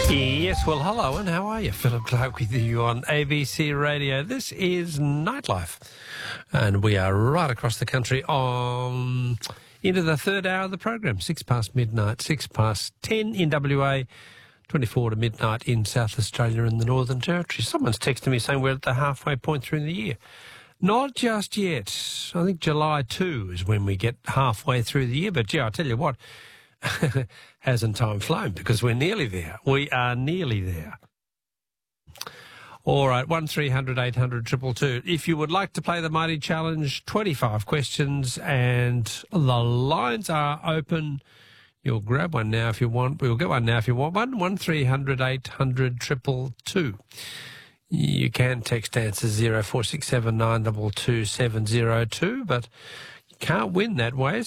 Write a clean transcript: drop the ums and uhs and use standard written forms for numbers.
Yes, well, hello, and how are you? Philip Clark with you on ABC Radio. This is Nightlife, and we are right across the country on into the third hour of the program, 6 past midnight, 6 past 10 in WA, 24 to midnight in South Australia and the Northern Territory. Someone's texted me saying we're at the halfway point through the year. Not just yet. I think July 2 is when we get halfway through the year, but yeah, I'll tell you what. Hasn't time flown because we're nearly there. We are nearly there. All right, 1300 800 222. If you would like to play the Mighty Challenge, 25 questions and the lines are open. You'll grab one now if you want. We'll get one now if you want one. 1300 800 222. You can text answers 0467 922 702, but you can't win that way.